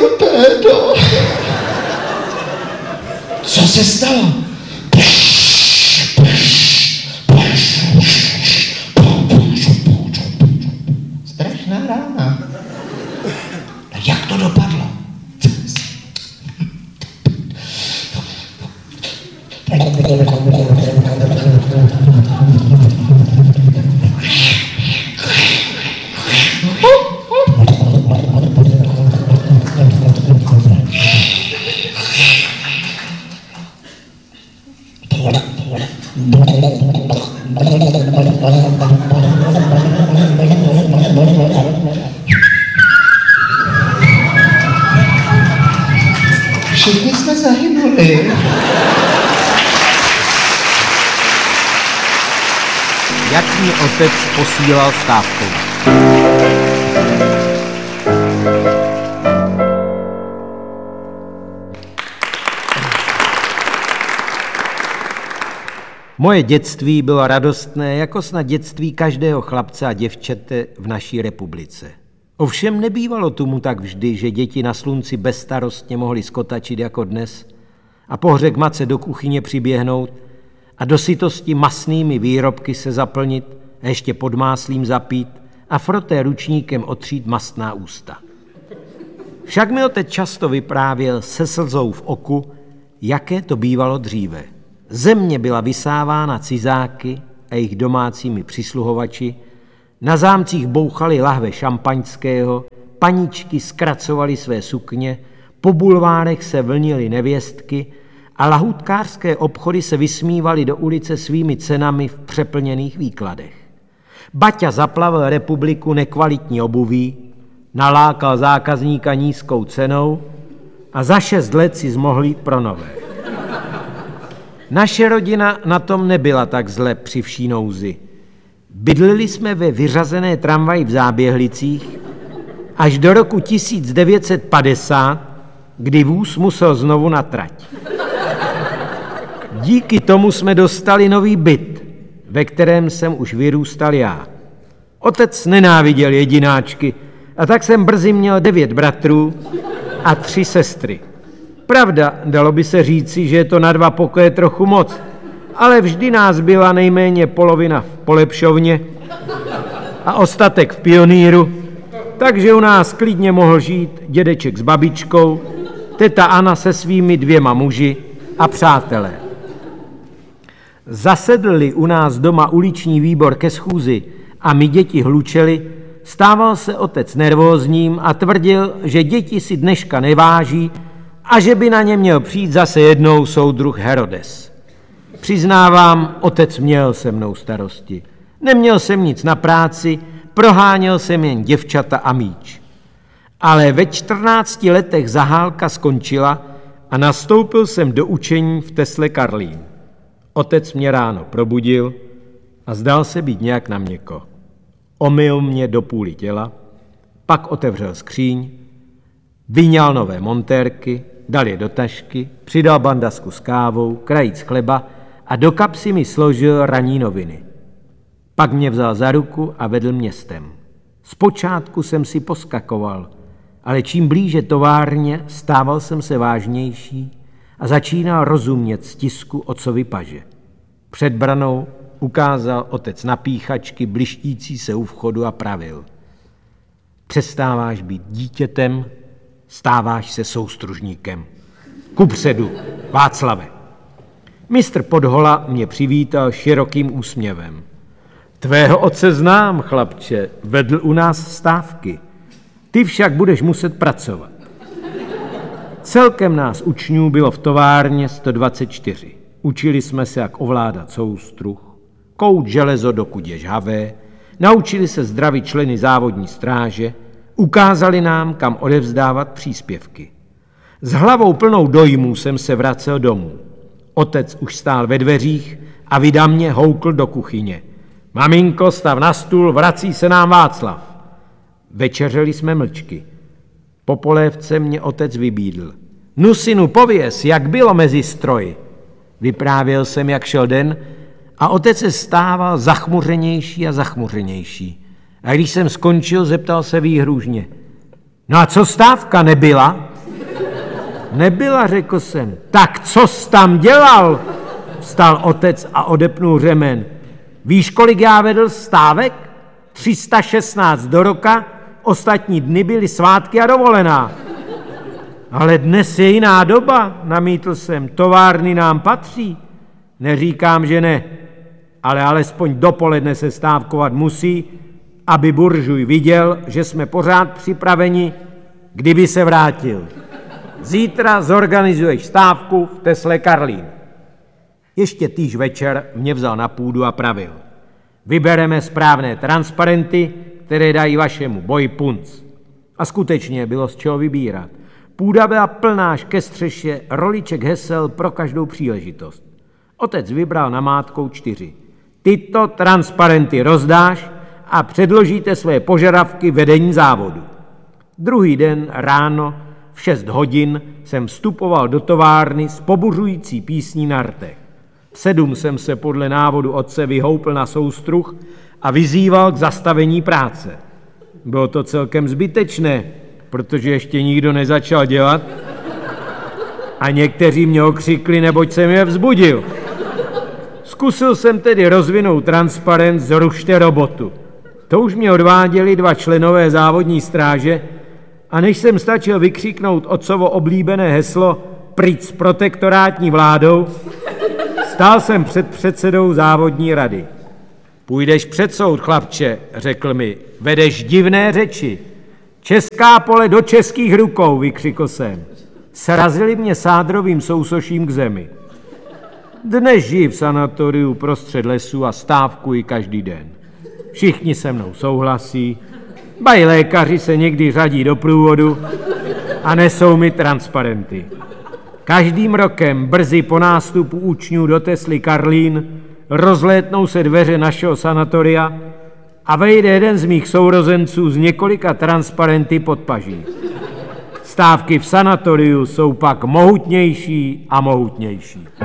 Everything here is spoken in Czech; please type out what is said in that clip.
Pédo. Co se stalo? Strašná rána. A jak to dopadlo? Všichni jsme zahynuli. Jak mi otec posílal stávkou. Moje dětství bylo radostné, jako snad dětství každého chlapce a děvčete v naší republice. Ovšem nebývalo tomu tak vždy, že děti na slunci bezstarostně mohly skotačit jako dnes a pohře k matce do kuchyně přiběhnout a do sytosti masnými výrobky se zaplnit a ještě pod máslím zapít a froté ručníkem otřít mastná ústa. Však mi otec často vyprávěl se slzou v oku, jaké to bývalo dříve. Země byla vysávána cizáky a jejich domácími přisluhovači, na zámcích bouchaly lahve šampaňského, paničky zkracovaly své sukně, po bulvárech se vlnily nevěstky a lahůdkářské obchody se vysmívaly do ulice svými cenami v přeplněných výkladech. Baťa zaplavil republiku nekvalitní obuví, nalákal zákazníka nízkou cenou a za 6 let si zmohl jít pro nové. Naše rodina na tom nebyla tak zle při vší nouzi. Bydleli jsme ve vyřazené tramvaji v Záběhlicích až do roku 1950, kdy vůz musel znovu na trať. Díky tomu jsme dostali nový byt, ve kterém jsem už vyrůstal já. Otec nenáviděl jedináčky a tak jsem brzy měl 9 bratrů a 3 sestry. Pravda, dalo by se říci, že je to na 2 pokoje trochu moc, ale vždy nás byla nejméně polovina v Polepšovně a ostatek v Pionýru, takže u nás klidně mohl žít dědeček s babičkou, teta Anna se svými 2 muži a přátelé. Zasedl-li u nás doma uliční výbor ke schůzi a my děti hlučeli, stával se otec nervózním a tvrdil, že děti si dneška neváží a že by na ně měl přijít zase jednou soudruh Herodes. Přiznávám, otec měl se mnou starosti. Neměl jsem nic na práci, proháněl jsem jen děvčata a míč. Ale ve 14 letech zahálka skončila a nastoupil jsem do učení v Tesle Karlín. Otec mě ráno probudil a zdal se být nějak na měko. Omyl mě do půli těla, pak otevřel skříň, vyňal nové montérky, dal je do tašky, přidal bandasku s kávou, krajíc chleba a do kapsy mi složil ranní noviny. Pak mě vzal za ruku a vedl městem. Zpočátku jsem si poskakoval, ale čím blíže továrně, stával jsem se vážnější a začínal rozumět stisku otcovy paže. Před branou ukázal otec na píchačky blištící se u vchodu a pravil: přestáváš být dítětem, stáváš se soustružníkem. Kupředu, Václave. Mistr Podhola mě přivítal širokým úsměvem. Tvého otce znám, chlapče, vedl u nás stávky. Ty však budeš muset pracovat. Celkem nás učňů bylo v továrně 124. Učili jsme se, jak ovládat soustruh, kout železo, dokud je žhavé, naučili se zdravit členy závodní stráže, ukázali nám, kam odevzdávat příspěvky. S hlavou plnou dojmů jsem se vracel domů. Otec už stál ve dveřích a vydamě houkl do kuchyně. Maminko, stav na stůl, vrací se nám Václav. Večeřeli jsme mlčky. Po polévce mě otec vybídl. Nu, synu, pověz, jak bylo mezi stroji. Vyprávěl jsem, jak šel den, a otec se stával zachmuřenější a zachmuřenější. A když jsem skončil, zeptal se výhružně. No a co stávka nebyla? Nebyla, řekl jsem. Tak co jsi tam dělal? Vstal otec a odepnul řemen. Víš, kolik já vedl stávek? 316 do roka, ostatní dny byly svátky a dovolená. Ale dnes je jiná doba, namítl jsem, továrny nám patří. Neříkám, že ne, ale alespoň dopoledne se stávkovat musí, aby buržuj viděl, že jsme pořád připraveni, kdyby se vrátil. Zítra zorganizuješ stávku v Tesle Karlín. Ještě týž večer mě vzal na půdu a pravil. Vybereme správné transparenty, které dají vašemu boji punc. A skutečně bylo z čeho vybírat. Půda byla plná až ke střeše roliček hesel pro každou příležitost. Otec vybral namátkou 4. Tyto transparenty rozdáš a předložíte své požadavky vedení závodu. Druhý den ráno v 6 hodin jsem vstupoval do továrny s pobuřující písní na rtech. V 7 jsem se podle návodu otce vyhoupl na soustruh a vyzýval k zastavení práce. Bylo to celkem zbytečné, protože ještě nikdo nezačal dělat a někteří mě okřikli, neboť jsem je vzbudil. Zkusil jsem tedy rozvinout transparent Zrušte robotu. To už mě odváděli 2 členové závodní stráže a než jsem stačil vykřiknout otcovo oblíbené heslo pryč s protektorátní vládou, stál jsem před předsedou závodní rady. Půjdeš před soud, chlapče, řekl mi, vedeš divné řeči. Česká pole do českých rukou, vykřikl jsem. Srazili mě sádrovým sousoším k zemi. Dnes žiji v sanatoriu prostřed lesu a stávkuji každý den. Všichni se mnou souhlasí, ba i lékaři se někdy řadí do průvodu a nesou mi transparenty. Každým rokem brzy po nástupu učňů do Tesly Karlín rozlétnou se dveře našeho sanatoria a vejde jeden z mých sourozenců s několika transparenty pod paží. Stávky v sanatoriu jsou pak mohutnější a mohutnější.